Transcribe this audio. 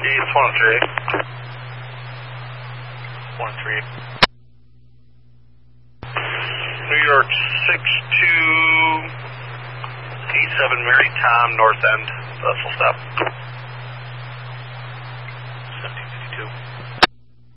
It's 138. 138. New York 6287 Mary Tom, North End, vessel stop. 1752.